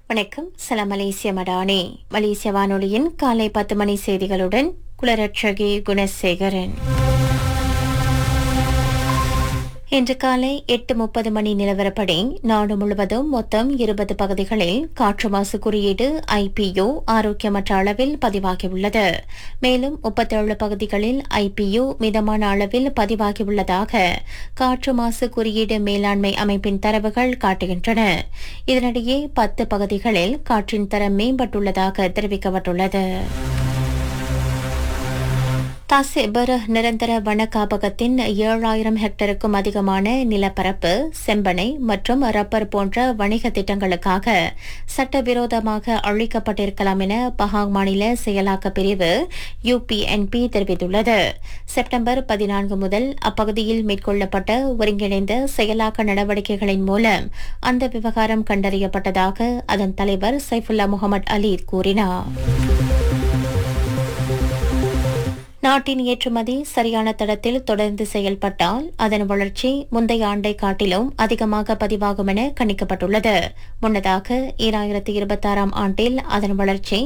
வணக்கம். சலாம் மலேசிய மடானி மலேசிய வானொலியின் காலை 10 மணி செய்திகளுடன் குலரட்சகி குணசேகரன். இன்று காலை 8:30 மணி நிலவரப்படி நாடு முழுவதும் மொத்தம் 20 பகுதிகளில் காற்று மாசு குறியீடு IPU ஆரோக்கியமற்ற அளவில் பதிவாகியுள்ளது. மேலும் 37 பகுதிகளில் IPU மிதமான அளவில் பதிவாகியுள்ளதாக காற்று மாசு குறியீடு மேலாண்மை அமைப்பின் தரவுகள் காட்டுகின்றன. இதனிடையே 10 பகுதிகளில் காற்றின் தரம் மேம்பட்டுள்ளதாக தெரிவிக்கப்பட்டுள்ளது. தாசிபர் நிரந்தர வன காப்பகத்தின் 7000 ஹெக்டருக்கும் அதிகமான நிலப்பரப்பு செம்பனை மற்றும் ரப்பர் போன்ற வணிக திட்டங்களுக்காக சட்டவிரோதமாக அழிக்கப்பட்டிருக்கலாம் என பஹாங் மாநில செயலாக்க பிரிவு UPNP தெரிவித்துள்ளது. செப்டம்பர் 14 முதல் அப்பகுதியில் மேற்கொள்ளப்பட்ட ஒருங்கிணைந்த செயலாக்க நடவடிக்கைகளின் மூலம் அந்த விவகாரம் கண்டறியப்பட்டதாக அதன் தலைவர் சைஃபுல்லா முகமது அலி கூறினார். நாட்டின் ஏற்றுமதி சரியான தடத்தில் தொடர்ந்து செயல்பட்டால் அதன் வளர்ச்சி முந்தைய ஆண்டை காட்டிலும் அதிகமாக பதிவாகும் என கணிக்கப்பட்டுள்ளது. முன்னதாக 2026 ஆண்டில் அதன் வளர்ச்சி